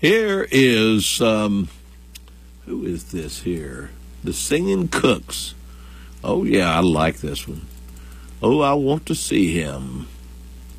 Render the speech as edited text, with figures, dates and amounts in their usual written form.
Here is, who is this here? The Singing Cooks. Oh, yeah, I like this one. Oh, I want to see him.